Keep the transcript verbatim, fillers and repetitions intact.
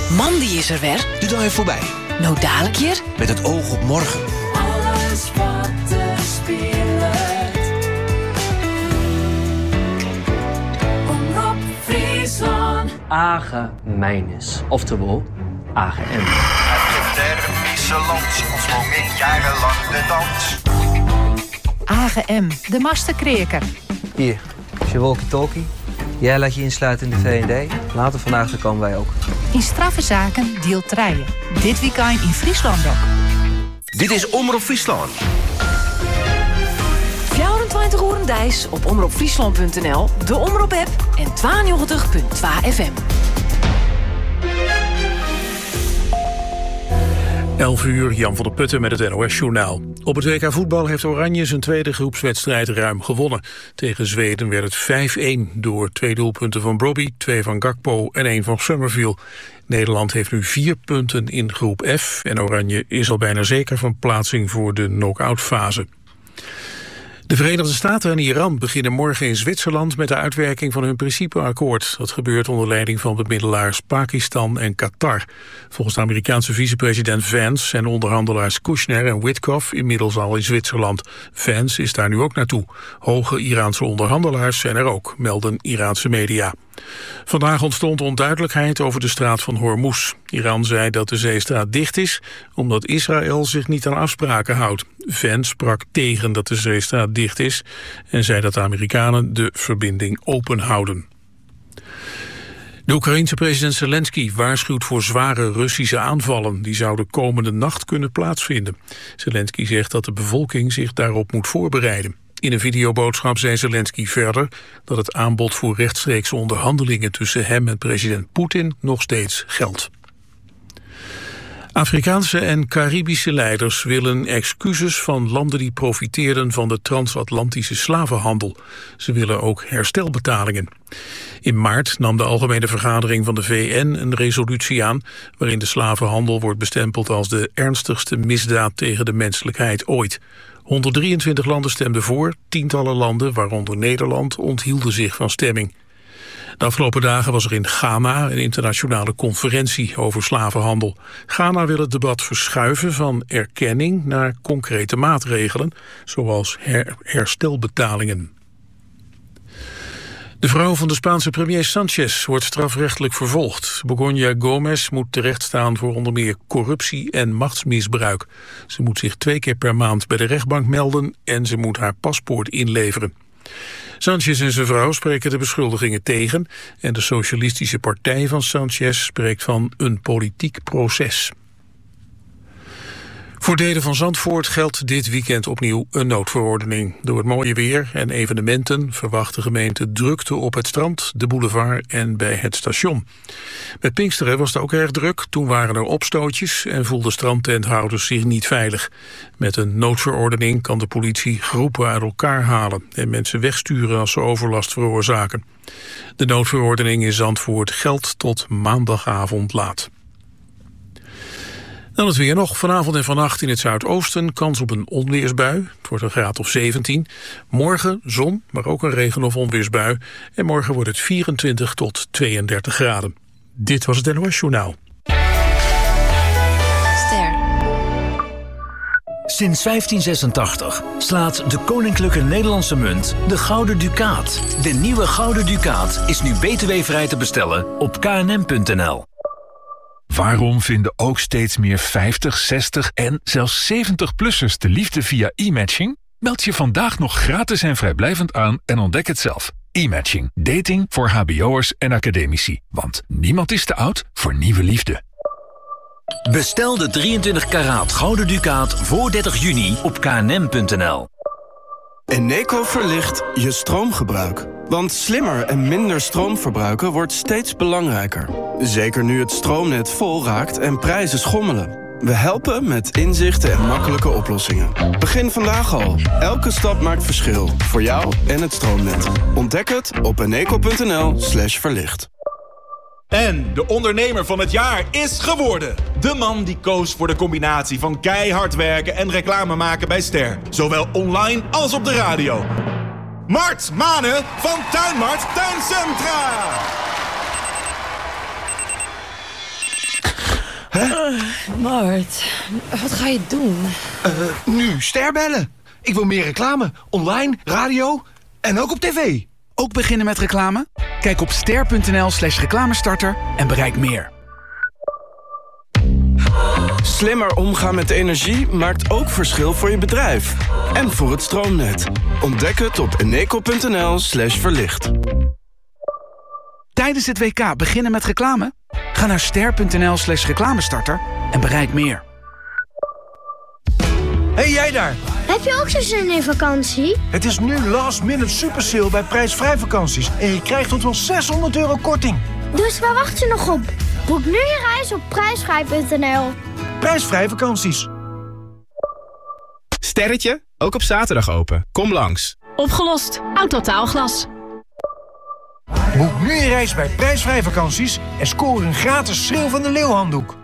Mandy is er weer. De dag voorbij. Nou dadelijk hier. Met het oog op morgen. Alles wat er speelt. Omroep Friesland. Age Mijnis, oftewel A G M. Het thermische land, ons moment jarenlang de dans. A G M, de masterkreker. Hier, is je walkie-talkie. Jij laat je insluiten in de V en D. Later vandaag dan komen wij ook. In straffe zaken deelt Rijen. Dit weekend in Friesland ook. Dit is Omroep Friesland. vierentwintig uur dijs op omroepfriesland punt n l, de Omroep-app en tweeënnegentig komma twee F M. elf uur, Jan van der Putten met het N O S-journaal. Op het W K voetbal heeft Oranje zijn tweede groepswedstrijd ruim gewonnen. Tegen Zweden werd het vijf-een door twee doelpunten van Brobby, twee van Gakpo en één van Summerville. Nederland heeft nu vier punten in groep F en Oranje is al bijna zeker van plaatsing voor de knock-out fase. De Verenigde Staten en Iran beginnen morgen in Zwitserland met de uitwerking van hun principeakkoord. Dat gebeurt onder leiding van bemiddelaars Pakistan en Qatar. Volgens de Amerikaanse vicepresident Vance zijn onderhandelaars Kushner en Witkoff inmiddels al in Zwitserland. Vance is daar nu ook naartoe. Hoge Iraanse onderhandelaars zijn er ook, melden Iraanse media. Vandaag ontstond onduidelijkheid over de straat van Hormuz. Iran zei dat de zeestraat dicht is, omdat Israël zich niet aan afspraken houdt. Vance sprak tegen dat de zeestraat dicht is en zei dat de Amerikanen de verbinding open houden. De Oekraïense president Zelensky waarschuwt voor zware Russische aanvallen. Die zouden komende nacht kunnen plaatsvinden. Zelensky zegt dat de bevolking zich daarop moet voorbereiden. In een videoboodschap zei Zelensky verder dat het aanbod voor rechtstreekse onderhandelingen tussen hem en president Poetin nog steeds geldt. Afrikaanse en Caribische leiders willen excuses van landen die profiteerden van de transatlantische slavenhandel. Ze willen ook herstelbetalingen. In maart nam de Algemene Vergadering van de V N een resolutie aan waarin de slavenhandel wordt bestempeld als de ernstigste misdaad tegen de menselijkheid ooit. honderddrieëntwintig landen stemden voor, tientallen landen, waaronder Nederland, onthielden zich van stemming. De afgelopen dagen was er in Ghana een internationale conferentie over slavenhandel. Ghana wil het debat verschuiven van erkenning naar concrete maatregelen, zoals her- herstelbetalingen. De vrouw van de Spaanse premier Sanchez wordt strafrechtelijk vervolgd. Begoña Gómez moet terechtstaan voor onder meer corruptie en machtsmisbruik. Ze moet zich twee keer per maand bij de rechtbank melden en ze moet haar paspoort inleveren. Sanchez en zijn vrouw spreken de beschuldigingen tegen en de Socialistische Partij van Sanchez spreekt van een politiek proces. Voor Deden van Zandvoort geldt dit weekend opnieuw een noodverordening. Door het mooie weer en evenementen verwacht de gemeente drukte op het strand, de boulevard en bij het station. Met Pinksteren was het ook erg druk. Toen waren er opstootjes en voelden strandtenthouders zich niet veilig. Met een noodverordening kan de politie groepen uit elkaar halen en mensen wegsturen als ze overlast veroorzaken. De noodverordening in Zandvoort geldt tot maandagavond laat. Dan het weer nog. Vanavond en vannacht in het zuidoosten kans op een onweersbui. Het wordt een graad of zeventien. Morgen zon, maar ook een regen- of onweersbui. En morgen wordt het vierentwintig tot tweeëndertig graden. Dit was het N O S-journaal. Ster. Sinds vijftien zesentachtig slaat de Koninklijke Nederlandse Munt de Gouden Ducaat. De nieuwe Gouden Ducaat is nu B T W-vrij te bestellen op k n m punt n l. Waarom vinden ook steeds meer vijftig, zestig en zelfs zeventig-plussers de liefde via e-matching? Meld je vandaag nog gratis en vrijblijvend aan en ontdek het zelf. E-matching. Dating voor hbo'ers en academici. Want niemand is te oud voor nieuwe liefde. Bestel de drieëntwintig karaat Gouden Ducaat voor dertig juni op k n m punt n l. Eneco verlicht je stroomgebruik. Want slimmer en minder stroom verbruiken wordt steeds belangrijker. Zeker nu het stroomnet vol raakt en prijzen schommelen. We helpen met inzichten en makkelijke oplossingen. Begin vandaag al. Elke stap maakt verschil. Voor jou en het stroomnet. Ontdek het op eneco punt n l slash verlicht. En de ondernemer van het jaar is geworden. De man die koos voor de combinatie van keihard werken en reclame maken bij Ster. Zowel online als op de radio. Mart Manen van Tuinmart Tuincentra. Hè? Uh, Mart, wat ga je doen? Uh, nu, Ster bellen. Ik wil meer reclame. Online, radio en ook op tv. Ook beginnen met reclame? Kijk op ster.nl slash reclamestarter en bereik meer. Slimmer omgaan met energie maakt ook verschil voor je bedrijf. En voor het stroomnet. Ontdek het op eneco.nl slash verlicht. Tijdens het W K beginnen met reclame? Ga naar ster.nl slash reclamestarter en bereik meer. Hé, hey, jij daar! Heb je ook zo'n zin in vakantie? Het is nu last minute super sale bij prijsvrij vakanties. En je krijgt tot wel zeshonderd euro korting. Dus waar wacht je nog op? Boek nu je reis op prijsvrij punt n l. Prijsvrij vakanties. Sterretje, ook op zaterdag open. Kom langs. Opgelost. Autotaalglas. Boek nu je reis bij prijsvrij vakanties en score een gratis Schreeuw van de Leeuw handdoek.